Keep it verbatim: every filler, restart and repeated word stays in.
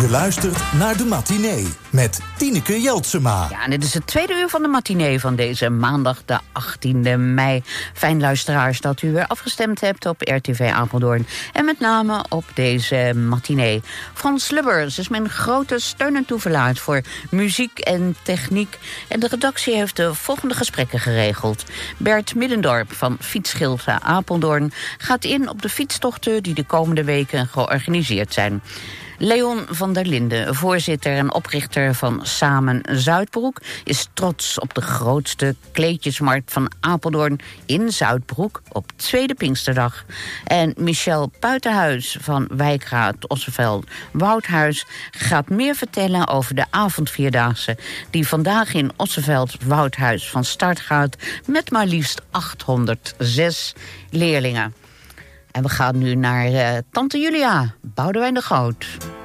Je luistert naar de matinee met Tineke Jeltsema. Ja, en dit is het tweede uur van de matinee van deze maandag de achttiende mei. Fijn luisteraars dat u weer afgestemd hebt op R T V Apeldoorn. En met name op deze matinee. Frans Lubbers is mijn grote steun en toeverlaat voor muziek en techniek. En de redactie heeft de volgende gesprekken geregeld. Bert Middendorp van Fietsgilde Apeldoorn gaat in op de fietstochten die de komende weken georganiseerd zijn. Leon van der Linden, voorzitter en oprichter van Samen Zuidbroek, is trots op de grootste kleedjesmarkt van Apeldoorn in Zuidbroek op tweede Pinksterdag. En Michel Puitenhuis van Wijkraad Osseveld Woudhuis gaat meer vertellen over de avondvierdaagse die vandaag in Osseveld Woudhuis van start gaat met maar liefst achthonderdzes leerlingen. En we gaan nu naar uh, Tante Julia, Boudewijn de Groot.